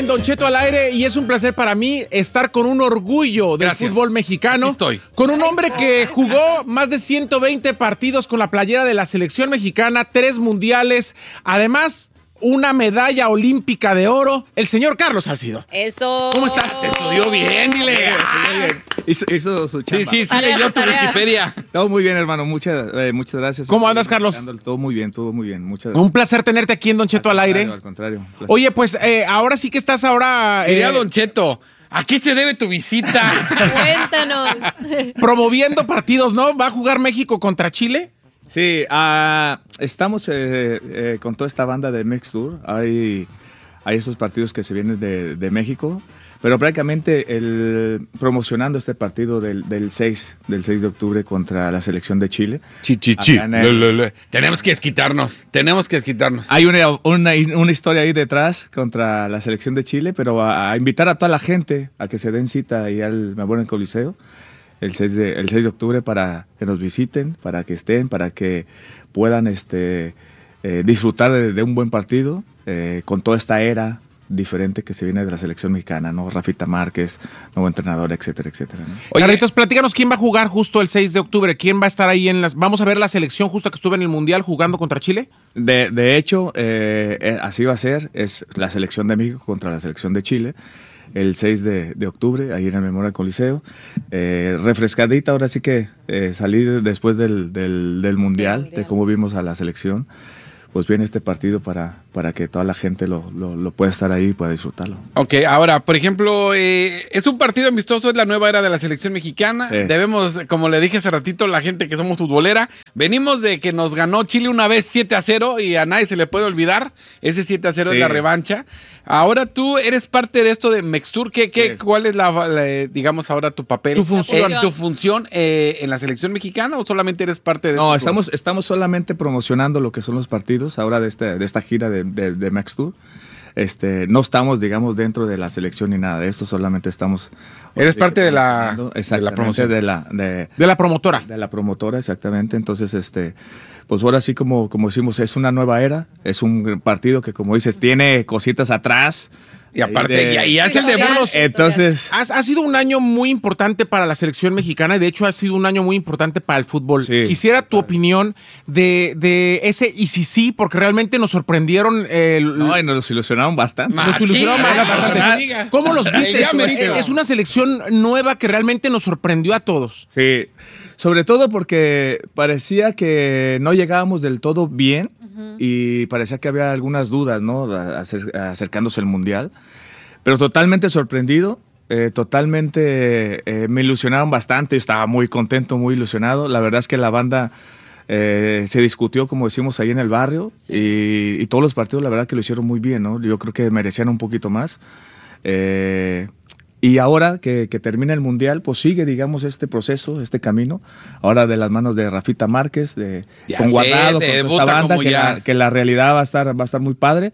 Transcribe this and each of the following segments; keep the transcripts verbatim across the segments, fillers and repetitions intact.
en Don Cheto al aire y es un placer para mí estar con un orgullo del Gracias. fútbol mexicano. Aquí estoy. Con un hombre que jugó más de ciento veinte partidos con la playera de la selección mexicana, tres mundiales, además una medalla olímpica de oro, el señor Carlos Salcido. Eso. ¿Cómo estás? Te estudió bien, dile. Hizo, hizo su chamba. Sí, sí, sí, Tarea, leyó tu tarea. Wikipedia. Todo muy bien, hermano. Muchas, eh, muchas gracias. ¿Cómo andas, Carlos? Todo muy bien, todo muy bien. Muchas gracias. Un placer tenerte aquí en Don Cheto al aire. Al contrario. Oye, pues eh, ahora sí que estás ahora Diría eh, Don Cheto, ¿a qué se debe tu visita? Cuéntanos. promoviendo partidos, ¿no? ¿Va a jugar México contra Chile? Sí, ah, estamos eh, eh, con toda esta banda de Mex Tour. Hay, hay esos partidos que se vienen de, de México, pero prácticamente el, promocionando este partido del, del, seis, del seis de octubre contra la selección de Chile. Chi, chi, chi. Acá en el- Le, le, le. Tenemos que desquitarnos, tenemos que desquitarnos. Hay una, una, una historia ahí detrás contra la selección de Chile, pero a, a invitar a toda la gente a que se den cita ahí al Memorial Coliseo el seis de, el seis de octubre para que nos visiten, para que estén, para que puedan este, eh, disfrutar de, de un buen partido eh, con toda esta era diferente que se viene de la selección mexicana, ¿no? Rafita Márquez, nuevo entrenador, etcétera, etcétera, ¿no? Oye, Carlitos, platícanos quién va a jugar justo el seis de octubre. ¿Quién va a estar ahí en las... Vamos a ver la selección justo que estuvo en el Mundial jugando contra Chile? De, de hecho, eh, eh, así va a ser, es la selección de México contra la selección de Chile, el seis de, de octubre, ahí en el Memorial Coliseo. Eh, refrescadita, ahora sí que eh, salí de- después del, del, del mundial, Mundial. de cómo vimos a la selección, pues viene este partido para, para que toda la gente lo, lo, lo pueda estar ahí y pueda disfrutarlo. Ok, ahora, por ejemplo, eh, es un partido amistoso, es la nueva era de la selección mexicana. Sí. Debemos, como le dije hace ratito, la gente que somos futbolera, venimos de que nos ganó Chile una vez siete a cero y a nadie se le puede olvidar. Ese siete a cero Sí. es la revancha. Ahora tú eres parte de esto de Mextur. ¿Qué, qué, Sí. ¿Cuál es, la, la, digamos, ahora tu papel? Tu función. Eh, ¿Tu función eh, en la selección mexicana o solamente eres parte de No, esto? estamos, estamos solamente promocionando lo que son los partidos ahora de, este, de esta gira de, de, de Max Tour. Este, no estamos, digamos, dentro de la selección ni nada de esto, solamente estamos... Eres parte de la- promocionando, de la exactamente, promoción. de la, de, De la promotora. de la promotora, exactamente. Entonces, este, pues ahora sí, como, como decimos, es una nueva era, es un partido que, como dices, tiene cositas atrás. Y aparte, Ahí de- y, y hace el de Historial. verlos. Entonces, Ha, ha sido un año muy importante para la selección mexicana y de hecho ha sido un año muy importante para el fútbol. Sí, Quisiera tu opinión de, de ese y si sí, porque realmente nos sorprendieron. eh, no, y nos ilusionaron bastante. Ma- nos ilusionaron sí, bastante. no diga. ¿Cómo los viste? Ya Es, me una- dijo. es una selección nueva que realmente nos sorprendió a todos. Sí, sobre todo porque parecía que no llegábamos del todo bien y parecía que había algunas dudas, ¿no? Acer- acercándose el Mundial. Pero totalmente sorprendido, eh, totalmente eh, me ilusionaron bastante, estaba muy contento, muy ilusionado. La verdad es que la banda eh, se discutió, como decimos, ahí en el barrio y, y todos los partidos, la verdad que lo hicieron muy bien, ¿no? Yo creo que merecían un poquito más. Eh, y ahora que, que termina el Mundial, pues sigue, digamos, este proceso, este camino, ahora de las manos de Rafita Márquez, de, Ya con sé, Guardado, te con toda debuta esta banda, como que ya. la, que la realidad va a estar, va a estar muy padre.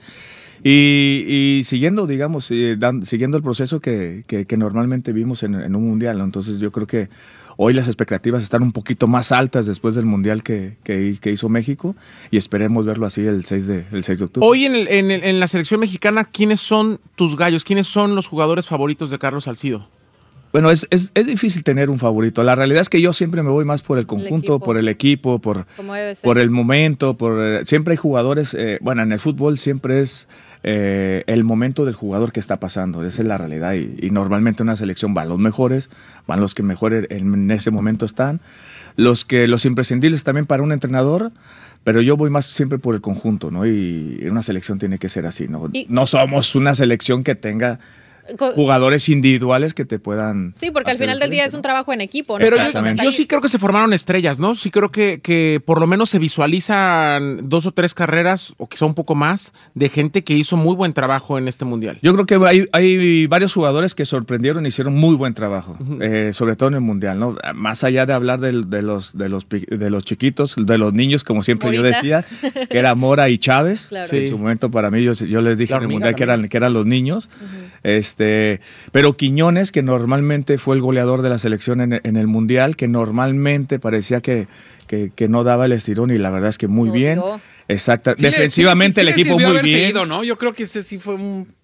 Y, y siguiendo, digamos, eh, dan- siguiendo el proceso que, que- que normalmente vimos en, en un Mundial, ¿no? Entonces yo creo que hoy las expectativas están un poquito más altas después del Mundial que, que, que hizo México y esperemos verlo así el seis de, el seis de octubre. Hoy en, el- en el- en la selección mexicana, ¿quiénes son tus gallos? ¿Quiénes son los jugadores favoritos de Carlos Salcido? Bueno, es, es, es difícil tener un favorito. La realidad es que yo siempre me voy más por el conjunto, equipo. por el equipo, por, Como debe ser. por el momento, por eh, siempre hay jugadores, eh, bueno, en el fútbol siempre es eh, el momento del jugador que está pasando, esa es la realidad y, y normalmente una selección van los mejores, van los que mejor en, en ese momento están, los que los imprescindibles también para un entrenador, pero yo voy más siempre por el conjunto, ¿no? Y una selección tiene que ser así, ¿no? Y- No somos una selección que tenga Co- jugadores individuales que te puedan Sí, porque al hacer final del día diferente, es un ¿no? trabajo en equipo, ¿no? Pero yo, Exactamente. yo sí creo que se formaron estrellas, ¿no? Sí creo que, que por lo menos se visualizan dos o tres carreras, o quizá un poco más, de gente que hizo muy buen trabajo en este mundial. Yo creo que hay, hay varios jugadores que sorprendieron y hicieron muy buen trabajo, eh, sobre todo en el Mundial, ¿no? Más allá de hablar del- de, los, de, los, pi- de los chiquitos, de los niños, como siempre Morita. yo decía, que era Mora y Chávez. Claro. En Sí. su momento para mí, yo, yo les dije La en el hormiga Mundial que también. eran, que eran los niños. este, pero Quiñones, que normalmente fue el goleador de la selección en, en el Mundial, que normalmente parecía que, que, que no daba el estirón y la verdad es que muy Lo bien. dio. Exacto. Sí le- Defensivamente sí- sí el le equipo sirvió muy haber bien. seguido, ¿no? Yo creo que ese sí fue un...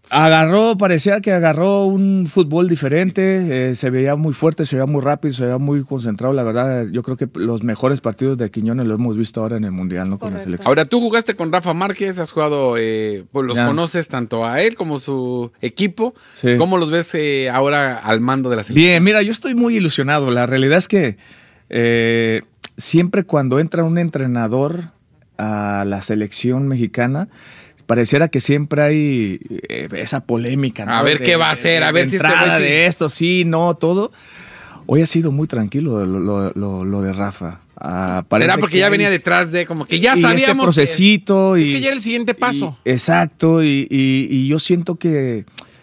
Agarró, parecía que agarró un fútbol diferente, eh, se veía muy fuerte, se veía muy rápido, se veía muy concentrado. La verdad, yo creo que los mejores partidos de Quiñones los hemos visto ahora en el Mundial, ¿no? Con la selección. Ahora, tú jugaste con Rafa Márquez, has jugado, eh, pues los Ya. conoces tanto a él como su equipo. Sí. ¿Cómo los ves eh, ahora al mando de la selección? Bien, mira, yo estoy muy ilusionado. La realidad es que eh, siempre cuando entra un entrenador a la selección mexicana, pareciera que siempre hay eh, esa polémica, ¿no? A ver De- qué va a de- hacer, a de ver si este entrada güey sí- de esto, sí, no, todo. Hoy ha sido muy tranquilo lo, lo- lo- lo de Rafa. Ah, parece ¿Será porque que ya hay- venía detrás de como que ya y sabíamos este que- procesito y, Es que ya era el siguiente paso. y- exacto, y, y- y yo siento que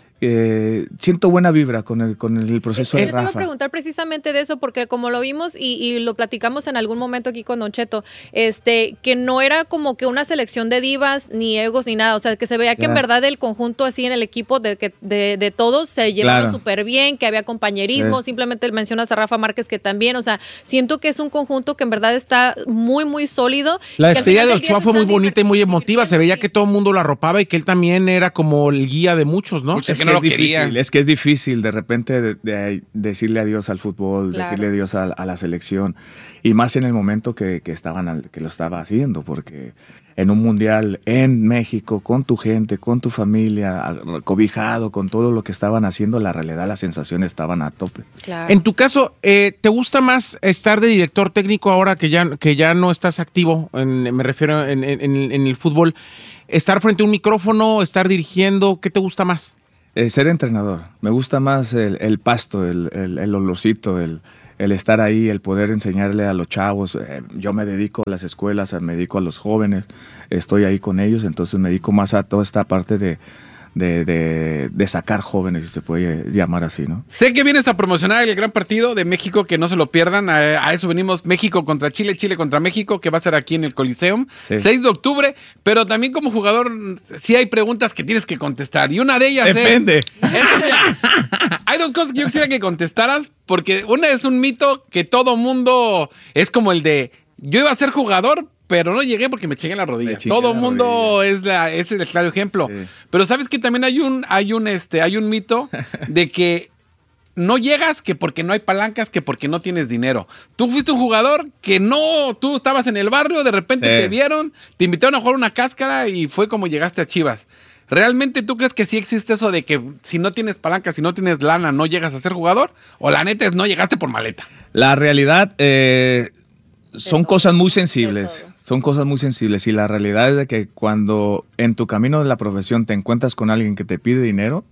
eh, siento buena vibra con el, con el proceso Yo de te iba a Rafa. preguntar precisamente de eso, porque como lo vimos y, y lo platicamos en algún momento aquí con Don Cheto, este, que no era como que una selección de divas, ni egos, ni nada. O sea, que se veía que Ya. en verdad el conjunto así en el equipo de, que- de, de todos se llevaban Claro. súper bien, que había compañerismo. Sí. Simplemente mencionas a Rafa Márquez que también, o sea, siento que es un conjunto que en verdad está muy, muy sólido. La que al despedida final de del día Ochoa se fue muy están bonita y muy emotiva. Se veía divirtiendo, que sí. todo el mundo lo arropaba y que él también era como el guía de muchos, ¿no? Muchos Es que que, no es lo difícil, querían. es que es difícil de repente de- de decirle adiós al fútbol, Claro. decirle adiós a, a la selección, y más en el momento que, que estaban al- que lo estaba haciendo, porque en un mundial en México, con tu gente, con tu familia, a- cobijado, con todo lo que estaban haciendo, la realidad, las sensaciones estaban a tope. Claro. En tu caso, eh, ¿te gusta más estar de director técnico ahora que ya, que ya no estás activo? En- me refiero en, en- en- en el fútbol. ¿Estar frente a un micrófono, estar dirigiendo? ¿Qué te gusta más? Eh, ser entrenador. Me gusta más el, el pasto, el, el, el olorcito, el, el estar ahí, el poder enseñarle a los chavos. Eh, yo me dedico a las escuelas, me dedico a los jóvenes, estoy ahí con ellos, entonces me dedico más a toda esta parte de, de, de, de sacar jóvenes, si se puede llamar así, ¿no? Sé que vienes a promocionar el gran partido de México, que no se lo pierdan. A, a eso venimos, México contra Chile, Chile contra México, que va a ser aquí en el Coliseum, Sí. seis de octubre. Pero también como jugador, sí hay preguntas que tienes que contestar. Y una de ellas Depende. es... es que mira, hay dos cosas que yo quisiera que contestaras, porque una es un mito que todo mundo es como el de, yo iba a ser jugador, pero no llegué porque me chingué la rodilla. Me chingué Todo la mundo rodilla. es la, ese es el claro ejemplo. Sí. Pero sabes que también hay un, hay un, este, hay un mito de que no llegas que porque no hay palancas, que porque no tienes dinero. Tú fuiste un jugador que no, tú estabas en el barrio, de repente Sí. te vieron, te invitaron a jugar una cáscara y fue como llegaste a Chivas. ¿Realmente tú crees que sí existe eso de que si no tienes palancas, si no tienes lana, no llegas a ser jugador? ¿O la neta es no llegaste por maleta? La realidad eh, son todo. cosas muy De sensibles, todo. son cosas muy sensibles y la realidad es de que cuando en tu camino de la profesión te encuentras con alguien que te pide dinero,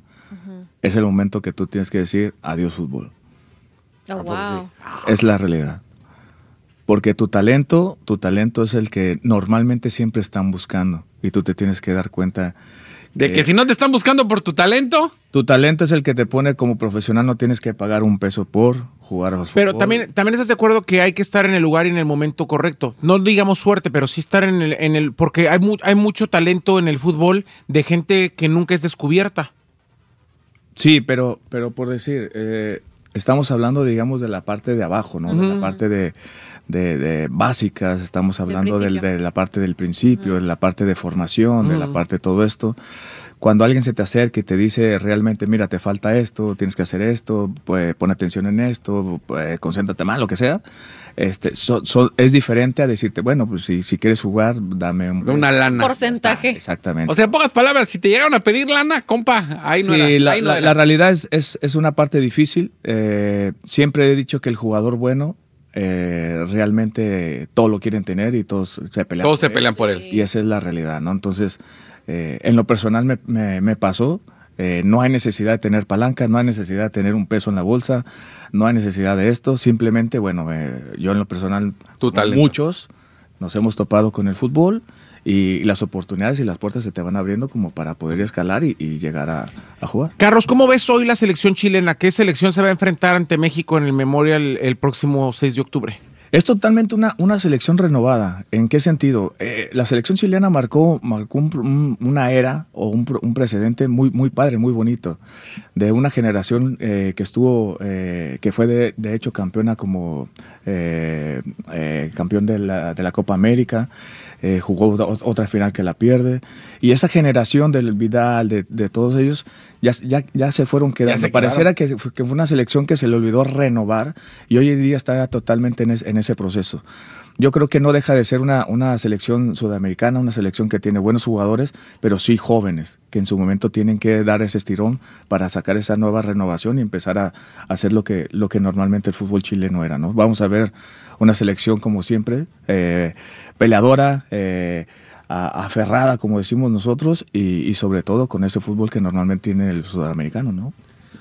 es el momento que tú tienes que decir adiós fútbol. Oh, wow. Es la realidad. Porque tu talento, tu talento es el que normalmente siempre están buscando y tú te tienes que dar cuenta. De que si no te están buscando por tu talento, Tu talento es el que te pone como profesional, no tienes que pagar un peso por jugar al Pero fútbol. también, también estás de acuerdo que hay que estar en el lugar y en el momento correcto. No digamos suerte, pero sí estar en el... En el porque hay, mu- hay mucho talento en el fútbol de gente que nunca es descubierta. Sí, pero, pero por decir, eh, estamos hablando, digamos, de la parte de abajo, ¿no? De la parte de, de- de básicas, estamos hablando del- principio. de la parte del principio, de la parte de formación, de la parte de todo esto. Cuando alguien se te acerca y te dice realmente, mira, te falta esto, tienes que hacer esto, pues pon atención en esto, pues, concéntrate más, lo que sea, este, so- so- es diferente a decirte, bueno, pues si, si quieres jugar, dame un... de una lana. Porcentaje. Exactamente. O sea, en pocas palabras, si te llegaron a pedir lana, compa, ahí no Sí, era. la, ahí no la- era. la realidad es, es, es una parte difícil. Eh, siempre he dicho que el jugador bueno eh, realmente todos lo quieren tener y todos se pelean. Todos por se él. pelean por él. Y esa es la realidad, ¿no? Entonces, eh, en lo personal me, me- me pasó. Eh, no hay necesidad de tener palanca, no hay necesidad de tener un peso en la bolsa, no hay necesidad de esto. Simplemente, bueno, eh, yo en lo personal, Tu como talento. muchos, nos hemos topado con el fútbol y, las oportunidades y las puertas se te van abriendo como para poder escalar y, y llegar a, a jugar. Carlos, ¿cómo ves hoy la selección chilena? ¿Qué selección se va a enfrentar ante México en el Memorial el próximo seis de octubre? Es totalmente una, una selección renovada. ¿En qué sentido? Eh, la selección chilena marcó, marcó un- un- una era o un, pro- un precedente muy, muy padre, muy bonito, de una generación eh, que estuvo, eh, que fue de, de hecho campeona como eh, eh, campeón de la, de la Copa América, eh, jugó otra final que la pierde, y esa generación del Vidal, de, de todos ellos, ya, ya, ya se fueron quedando. se Pareciera que, que fue una selección que se le olvidó renovar, y hoy en día está totalmente en, es, en ese proceso. Yo creo que no deja de ser una, una selección sudamericana, una selección que tiene buenos jugadores, pero sí jóvenes, que en su momento tienen que dar ese estirón para sacar esa nueva renovación y empezar a, a hacer lo que, lo que normalmente el fútbol chileno era, ¿no? Vamos a ver una selección, como siempre, eh, peleadora, eh, a, aferrada, como decimos nosotros, y, y sobre todo con ese fútbol que normalmente tiene el sudamericano, ¿no?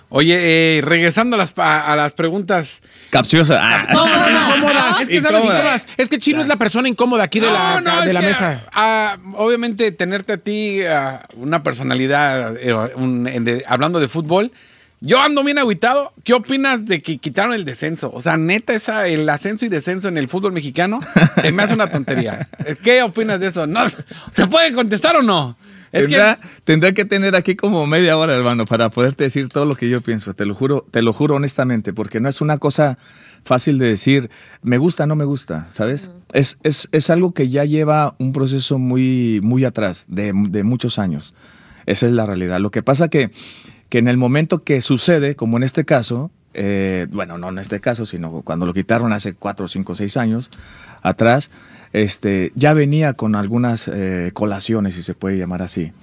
Oye, eh, regresando a las, a, a las preguntas. Capciosa. Ah. No, no, no. Incómodas. Es que, ¿sabes? Incómodas. Es que Chino es la persona incómoda aquí de no, la, no, de la que, mesa. Uh, obviamente, tenerte a ti, uh, una personalidad, uh, un, de, hablando de fútbol, yo ando bien agüitado. ¿Qué opinas de que quitaron el descenso? O sea, neta, esa, el ascenso y descenso en el fútbol mexicano se me hace una tontería. ¿Qué opinas de eso? ¿No? ¿Se puede contestar o no? Es tendrá, que... tendrá que tener aquí como media hora, hermano, para poderte decir todo lo que yo pienso. Te lo juro, te lo juro honestamente, porque no es una cosa fácil de decir, me gusta, no me gusta, ¿sabes? Uh-huh. Es, es, es algo que ya lleva un proceso muy, muy atrás, de, de muchos años. Esa es la realidad. Lo que pasa que, que en el momento que sucede, como en este caso, eh, bueno, no en este caso, sino cuando lo quitaron hace cuatro, cinco, seis años atrás, Este, ya venía con algunas eh, colaciones, si se puede llamar así.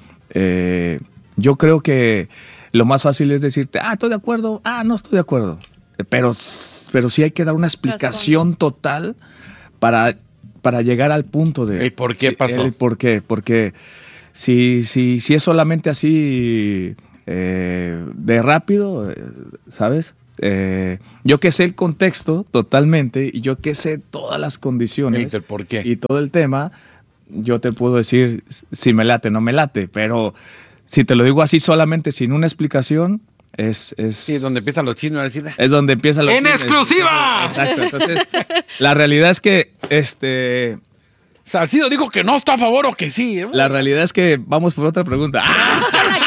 Eh, yo creo que lo más fácil es decirte, ah, estoy de acuerdo, ah, no estoy de acuerdo. Pero, pero sí hay que dar una explicación total para, para llegar al punto de... ¿El por qué sí, pasó? El por qué, porque si, si, si es solamente así eh, de rápido, ¿sabes? Eh, yo que sé el contexto totalmente y yo que sé todas las condiciones ¿Y por qué? y todo el tema, yo te puedo decir si me late, no me late, pero si te lo digo así solamente sin una explicación, es... es sí, es donde empiezan los chismes a decir... Es donde empiezan los ¡En chismes. exclusiva! Exacto, entonces la realidad es que este... Salcido dijo que no está a favor o que sí. La realidad es que vamos por otra pregunta. ¡Ah!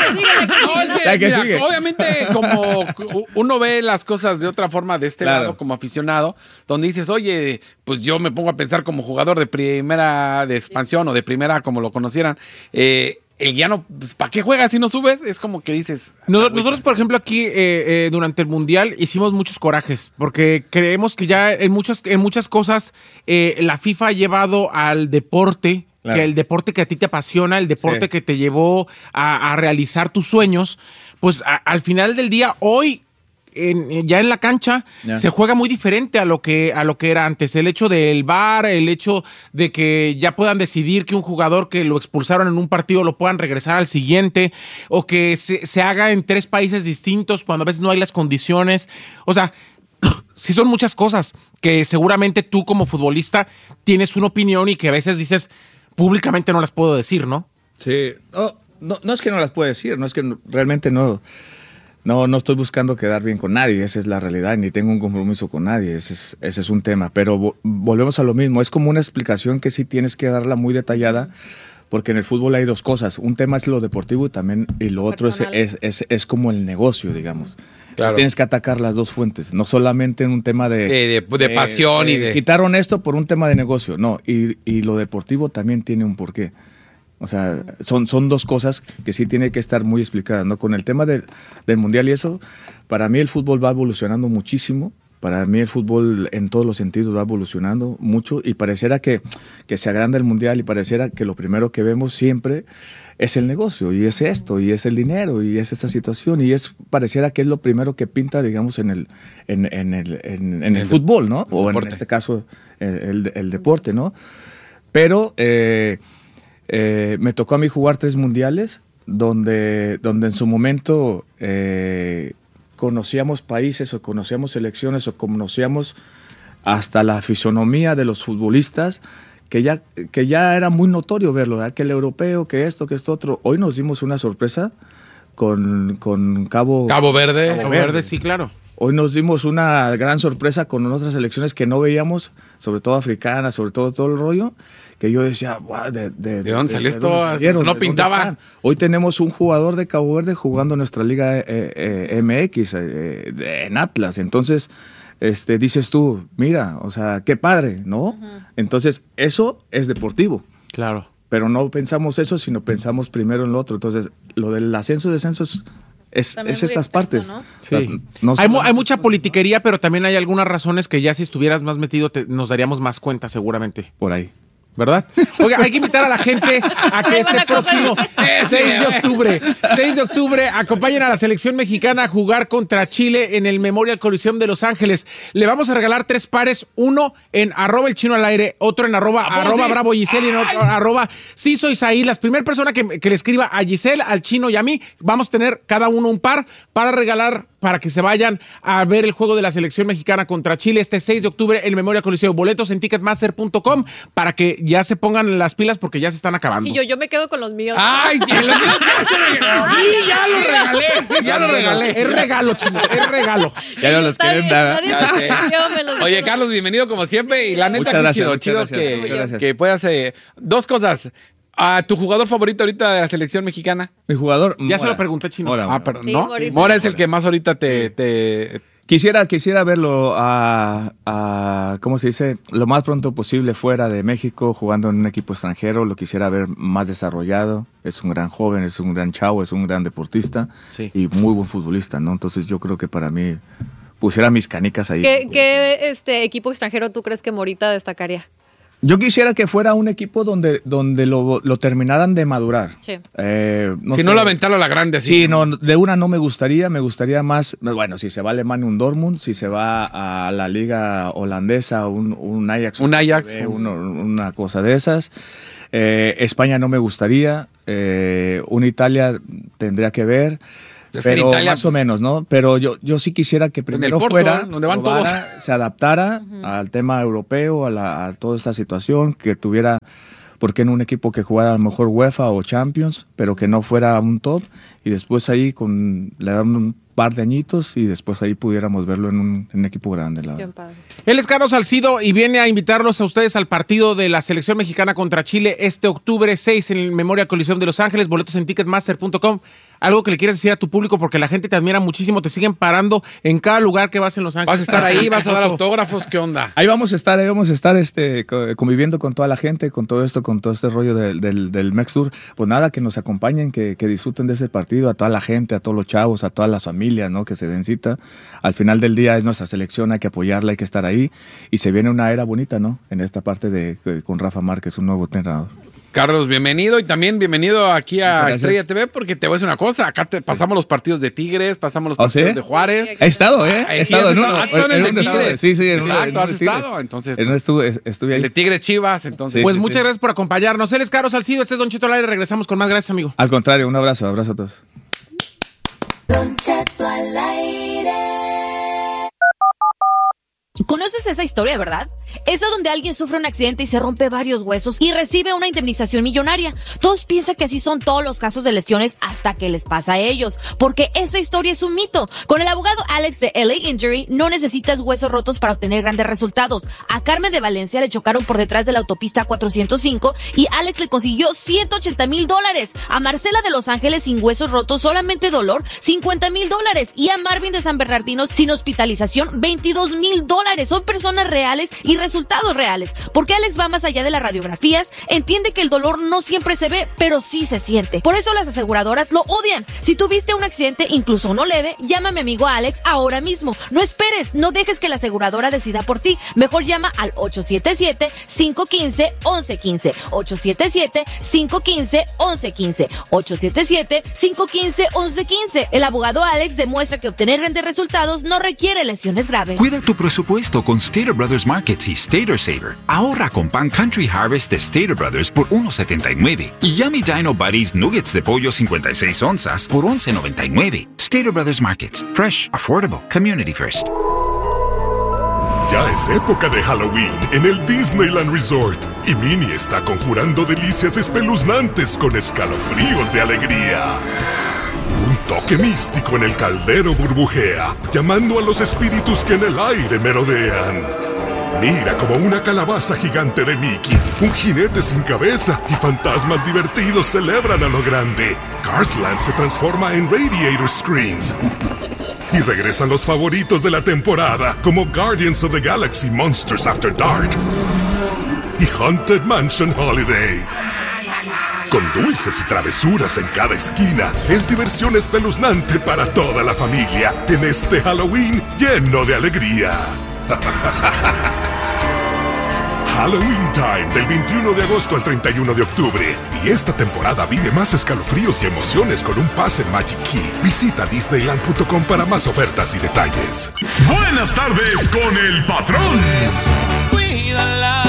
No, es que, La que mira, sigue. obviamente, como uno ve las cosas de otra forma de este Claro. lado, como aficionado, donde dices, oye, pues yo me pongo a pensar como jugador de primera de expansión o de primera, como lo conocieran, eh, el ya no, pues, ¿para qué juegas si no subes? Es como que dices... Nos, nosotros, por ejemplo, aquí eh, eh, durante el Mundial hicimos muchos corajes, porque creemos que ya en muchas, en muchas cosas eh, la FIFA ha llevado al deporte, claro, que el deporte que a ti te apasiona, el deporte sí, que te llevó a, a realizar tus sueños, pues a, al final del día, hoy... En, ya en la cancha yeah. se juega muy diferente a lo que a lo que era antes. El hecho del V A R, el hecho de que ya puedan decidir que un jugador que lo expulsaron en un partido lo puedan regresar al siguiente, o que se, se haga en tres países distintos cuando a veces no hay las condiciones. O sea, sí son muchas cosas que seguramente tú como futbolista tienes una opinión y que a veces dices públicamente no las puedo decir, ¿no? Sí, no, no, no es que no las puedo decir, no es que no, realmente no... No, no estoy buscando quedar bien con nadie, esa es la realidad, ni tengo un compromiso con nadie, ese es, ese es un tema. Pero vo- volvemos a lo mismo, es como una explicación que sí tienes que darla muy detallada, porque en el fútbol hay dos cosas, un tema es lo deportivo y también y lo otro es, es, es, es como el negocio, digamos. Claro. Tienes que atacar las dos fuentes, no solamente en un tema de... De, de, de pasión eh, y de... Quitaron esto por un tema de negocio, no, y, y lo deportivo también tiene un porqué. O sea, son, son dos cosas que sí tiene que estar muy explicadas, ¿no? Con el tema del, del Mundial y eso, para mí el fútbol va evolucionando muchísimo. Para mí el fútbol en todos los sentidos va evolucionando mucho y pareciera que, que se agranda el Mundial y pareciera que lo primero que vemos siempre es el negocio y es esto y es el dinero y es esta situación y es pareciera que es lo primero que pinta, digamos, en el, en, en el, en, en el, el fútbol, ¿no? O deporte. En este caso el, el, el deporte, ¿no? Pero... Eh, Eh, me tocó a mí jugar tres mundiales donde, donde en su momento eh, conocíamos países o conocíamos selecciones o conocíamos hasta la fisonomía de los futbolistas que ya, que ya era muy notorio verlo, ¿verdad? Que el europeo, que esto, que esto otro. Hoy nos dimos una sorpresa con, con Cabo, Cabo Verde. Cabo Verde, Verde, sí, claro. Hoy nos dimos una gran sorpresa con otras selecciones que no veíamos, sobre todo africanas, sobre todo todo el rollo, que yo decía, wow, ¿de, de, ¿de dónde salió esto? Salieron, no pintaba. Hoy tenemos un jugador de Cabo Verde jugando en nuestra liga eh, eh, M X, eh, en Atlas. Entonces, este, dices tú, mira, o sea, qué padre, ¿no? Uh-huh. Entonces, eso es deportivo. Claro. Pero no pensamos eso, sino pensamos primero en lo otro. Entonces, lo del ascenso y descenso es, es, es estas extenso, partes. ¿no? Sí. O sea, no hay, mu- hay mucha politiquería, pero también hay algunas razones que ya si estuvieras más metido te, nos daríamos más cuenta seguramente. Por ahí. ¿Verdad? Oiga, hay que invitar a la gente a que este próximo seis de octubre, seis de octubre, acompañen a la selección mexicana a jugar contra Chile en el Memorial Coliseum de Los Ángeles. Le vamos a regalar tres pares, uno en arroba el chino al aire, otro en arroba, arroba sí? bravo Giselle y en otro, arroba sí soy Isaí. La primera persona que, que le escriba a Giselle, al chino y a mí, vamos a tener cada uno un par para regalar para que se vayan a ver el juego de la selección mexicana contra Chile este seis de octubre en el Memorial Coliseum. Boletos en ticketmaster punto com para que ya se pongan las pilas porque ya se están acabando. Y yo, yo me quedo con los míos. ¡Ay! Los míos ya se regalaron. ¡Sí, ya lo regalé! Ya lo regalé. Es regalo, chino, es regalo. Ya no los quieren dar. Oye, Carlos, bienvenido como siempre. Y la neta, muchas chido, gracias, chido muchas que, gracias. Gracias. que puedas... Eh, dos cosas. ¿A tu jugador favorito ahorita de la selección mexicana? Mi jugador... Ya Mora. se lo pregunté, chino. Mora, Mora. Ah, pero Sí, no. Morita. Mora es el que más ahorita te... te Quisiera, quisiera verlo a, a, ¿cómo se dice? Lo más pronto posible fuera de México, jugando en un equipo extranjero. Lo quisiera ver más desarrollado. Es un gran joven, es un gran chavo, es un gran deportista sí. y muy buen futbolista, ¿no? Entonces yo creo que para mí pusiera mis canicas ahí. ¿Qué, qué este, equipo extranjero tú crees que Morita destacaría? Yo quisiera que fuera un equipo donde, donde lo, lo terminaran de madurar. Sí. Eh, no si sé. no lo aventaron a la grande, así. Sí, no, de una no me gustaría, me gustaría más, bueno, si se va a Alemania un Dortmund, si se va a la liga holandesa un, un Ajax. Un Ajax. Un, una cosa de esas. Eh, España no me gustaría, eh, una Italia tendría que ver. Es pero Italia, más pues, o menos, ¿no? Pero yo, yo sí quisiera que primero Porto, fuera, donde van probara, todos. se adaptara uh-huh. al tema europeo, a, la, a toda esta situación, que tuviera, ¿por qué no un equipo que jugara a lo mejor UEFA o Champions, pero que no fuera un top? Y después ahí con le dan un par de añitos y después ahí pudiéramos verlo en un, en un equipo grande. La Él es Carlos Salcido y viene a invitarlos a ustedes al partido de la selección mexicana contra Chile este octubre seis en el Memorial Coliseum de Los Ángeles. Boletos en ticketmaster punto com. Algo que le quieres decir a tu público porque la gente te admira muchísimo, te siguen parando en cada lugar que vas en Los Ángeles. Vas a estar ahí, vas a dar autógrafos, ¿qué onda? Ahí vamos a estar, ahí vamos a estar este, conviviendo con toda la gente, con todo esto, con todo este rollo del, del, del Mextour. Pues nada, que nos acompañen, que, que disfruten de ese partido, a toda la gente, a todos los chavos, a todas las familias, ¿no? Que se den cita. Al final del día es nuestra selección, hay que apoyarla, hay que estar ahí. Y se viene una era bonita, ¿no? En esta parte de con Rafa Márquez, un nuevo entrenador. Carlos, bienvenido y también bienvenido aquí a Estrella T V porque te voy a decir una cosa, acá te pasamos los partidos de Tigres, pasamos los partidos ¿Oh, sí? de Juárez. He estado, ¿eh? He sí, estado en uno. Has estado en el de Tigres. Sí, sí, en Exacto, uno, en has estado. Entonces, en uno estuve, estuve ahí. El de Tigres Chivas, entonces. Pues sí, muchas sí. gracias por acompañarnos. Él es Carlos Salcido, este es Don Cheto al aire, regresamos con más. Gracias, amigo. Al contrario, un abrazo, abrazo a todos. Don Cheto al aire. ¿Conoces esa historia, verdad? Esa donde alguien sufre un accidente y se rompe varios huesos y recibe una indemnización millonaria. Todos piensan que así son todos los casos de lesiones hasta que les pasa a ellos, porque esa historia es un mito. Con el abogado Alex de L A Injury no necesitas huesos rotos para obtener grandes resultados. A Carmen de Valencia le chocaron por detrás de la autopista cuatrocientos cinco y Alex le consiguió ciento ochenta mil dólares. A Marcela de Los Ángeles sin huesos rotos, solamente dolor, cincuenta mil dólares. Y a Marvin de San Bernardino sin hospitalización, veintidós mil dólares. Son personas reales y resultados reales, porque Alex va más allá de las radiografías, entiende que el dolor no siempre se ve, pero sí se siente. Por eso las aseguradoras lo odian. Si tuviste un accidente, incluso no leve, llama a mi amigo Alex ahora mismo. No esperes, no dejes que la aseguradora decida por ti. Mejor llama al ocho siete siete, cinco uno cinco, once quince, ocho siete siete, cinco uno cinco, once quince, ocho siete siete, cinco uno cinco, once quince. El abogado Alex demuestra que obtener grandes resultados no requiere lesiones graves. Cuida tu presupuesto con Stater Brothers Markets y Stater Saver. Ahorra con pan Country Harvest de Stater Brothers por uno setenta y nueve y Yummy Dino Buddies Nuggets de pollo cincuenta y seis onzas por once noventa y nueve. Stater Brothers Markets. Fresh, affordable, community first. Ya es época de Halloween en el Disneyland Resort y Minnie está conjurando delicias espeluznantes con escalofríos de alegría. Un toque místico en el caldero burbujea, llamando a los espíritus que en el aire merodean. Mira como una calabaza gigante de Mickey, un jinete sin cabeza y fantasmas divertidos celebran a lo grande. Carsland se transforma en Radiator Screams. Y regresan los favoritos de la temporada, como Guardians of the Galaxy Monsters After Dark y Haunted Mansion Holiday. Con dulces y travesuras en cada esquina, es diversión espeluznante para toda la familia en este Halloween lleno de alegría. Halloween Time, del veintiuno de agosto al treinta y uno de octubre. Y esta temporada vive más escalofríos y emociones con un pase Magic Key. Visita disneyland punto com para más ofertas y detalles. Buenas tardes con el patrón. Cuídala.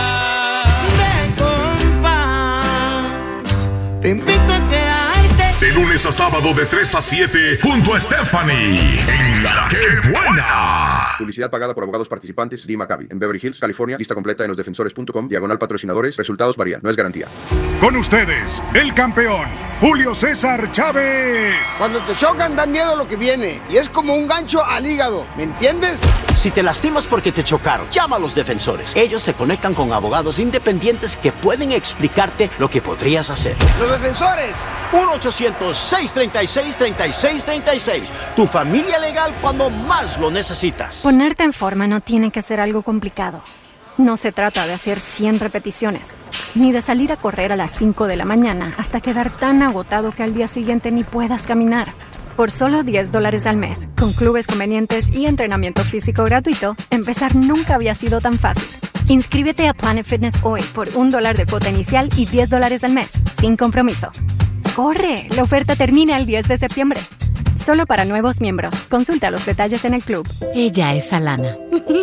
Te invito a quedarte. De lunes a sábado de tres a siete junto a Stephanie en La Que Buena. Publicidad pagada por abogados participantes. D. Maccabi. En Beverly Hills, California. Lista completa en los defensores punto com. Diagonal patrocinadores. Resultados varían. No es garantía. Con ustedes, el campeón, Julio César Chávez. Cuando te chocan, da miedo lo que viene. Y es como un gancho al hígado. ¿Me entiendes? Si te lastimas porque te chocaron, llama a los defensores. Ellos se conectan con abogados independientes que pueden explicarte lo que podrías hacer. ¡Los defensores! uno ochocientos, seiscientos treinta y seis, treinta y seis treinta y seis. Tu familia legal cuando más lo necesitas. Ponerte en forma no tiene que ser algo complicado. No se trata de hacer cien repeticiones, ni de salir a correr a las cinco de la mañana hasta quedar tan agotado que al día siguiente ni puedas caminar. Por solo diez dólares al mes, con clubes convenientes y entrenamiento físico gratuito, empezar nunca había sido tan fácil. Inscríbete a Planet Fitness hoy por un dólar de cuota inicial y diez dólares al mes, sin compromiso. ¡Corre! La oferta termina el diez de septiembre. Solo para nuevos miembros. Consulta los detalles en el club. Ella es Alana.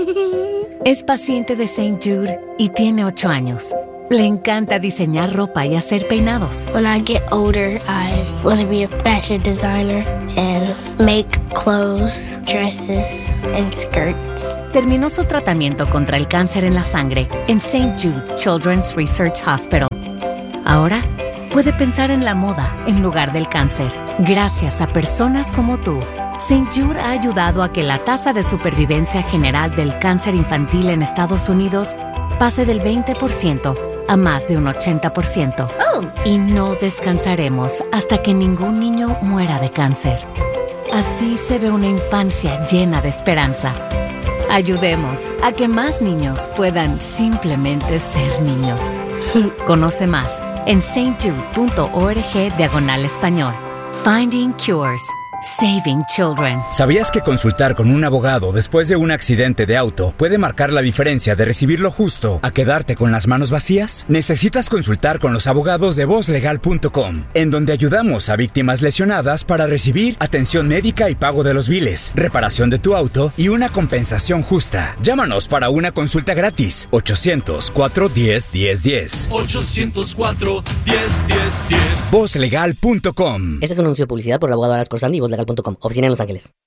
Es paciente de Saint Jude y tiene ocho años. Le encanta diseñar ropa y hacer peinados. When I get older, I want to be a fashion designer and make clothes, dresses, and skirts. Terminó su tratamiento contra el cáncer en la sangre en Saint Jude Children's Research Hospital. Ahora puede pensar en la moda en lugar del cáncer. Gracias a personas como tú, Saint Jude ha ayudado a que la tasa de supervivencia general del cáncer infantil en Estados Unidos pase del veinte por ciento a más de un ochenta por ciento. Oh. Y no descansaremos hasta que ningún niño muera de cáncer. Así se ve una infancia llena de esperanza. Ayudemos a que más niños puedan simplemente ser niños. Conoce más en saint jude punto org diagonal español. Finding Cures. Saving Children. ¿Sabías que consultar con un abogado después de un accidente de auto puede marcar la diferencia de recibir lo justo a quedarte con las manos vacías? Necesitas consultar con los abogados de voz legal punto com, en donde ayudamos a víctimas lesionadas para recibir atención médica y pago de los biles, reparación de tu auto y una compensación justa. Llámanos para una consulta gratis. ochocientos, cuatro diez, diez diez. ochocientos cuatro, diez, diez, diez. voz legal punto com. Este es un anuncio de publicidad por el abogado Aras Corsandi y voz legal punto com. Oficina en Los Ángeles.